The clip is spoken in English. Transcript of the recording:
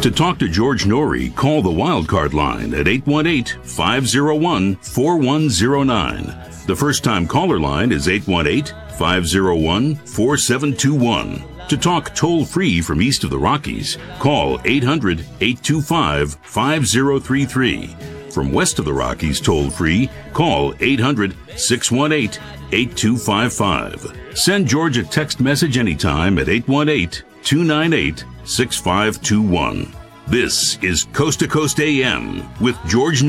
To talk to George Norrie, call the Wildcard line at 818-501-4109. The first-time caller line is 818-501-4721. To talk toll-free from east of the Rockies, call 800-825-5033. From west of the Rockies toll-free, call 800-618-8255. Send George a text message anytime at 818-298-6521. This is Coast to Coast AM with George